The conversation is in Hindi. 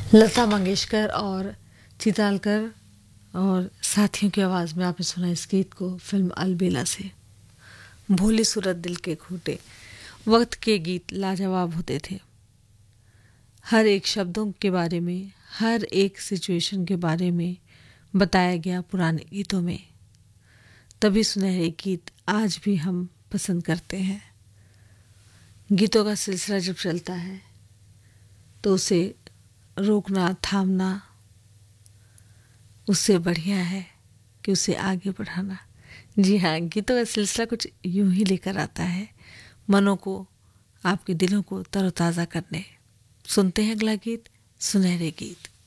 लता मंगेशकर और चितालकर और साथियों की आवाज़ में आपने सुना इस गीत को फिल्म अलबेला से। भोली सूरत दिल के खोटे, वक्त के गीत लाजवाब होते थे। हर एक शब्दों के बारे में, हर एक सिचुएशन के बारे में बताया गया पुराने गीतों में। तभी सुनहरे गीत आज भी हम पसंद करते हैं। गीतों का सिलसिला जब चलता है तो उसे रोकना, थामना उससे बढ़िया है कि उसे आगे बढ़ाना। जी हाँ, गीतों का सिलसिला कुछ यूं ही लेकर आता है मनों को, आपके दिलों को तरोताज़ा करने। सुनते हैं अगला गीत, सुनहरे गीत।